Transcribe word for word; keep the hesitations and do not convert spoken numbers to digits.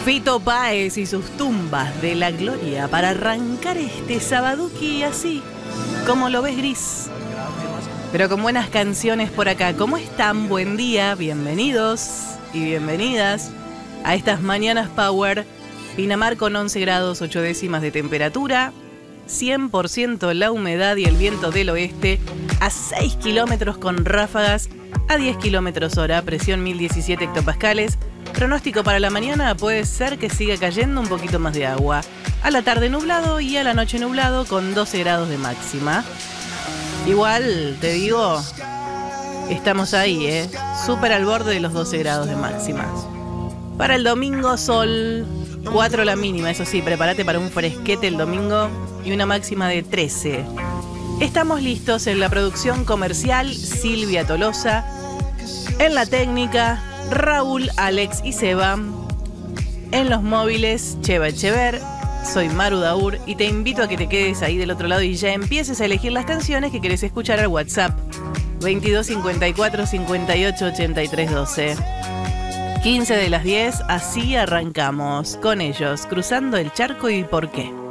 Fito Páez y sus tumbas de la gloria para arrancar este sabaduki así, como lo ves gris. Pero con buenas canciones por acá. ¿Cómo están? Buen día, bienvenidos y bienvenidas a estas mañanas Power. Pinamar con once grados ocho décimas de temperatura, cien por ciento la humedad y el viento del oeste a seis kilómetros con ráfagas a diez kilómetros hora, presión mil diecisiete hectopascales. Pronóstico para la mañana puede ser que siga cayendo un poquito más de agua. A la tarde nublado y a la noche nublado con doce grados de máxima. Igual, te digo, estamos ahí, ¿eh? Súper al borde de los doce grados de máxima. Para el domingo, sol, cuatro la mínima. Eso sí, prepárate para un fresquete el domingo y una máxima de trece. Estamos listos en la producción comercial, Silvia Tolosa. En la técnica, Raúl, Alex y Seba. En los móviles, Cheva Echever. Soy Maru Daur y te invito a que te quedes ahí del otro lado y ya empieces a elegir las canciones que querés escuchar al WhatsApp veintidós cincuenta y cuatro cincuenta y ocho ochenta y tres doce. quince de las diez, así arrancamos con ellos, cruzando el charco y por qué.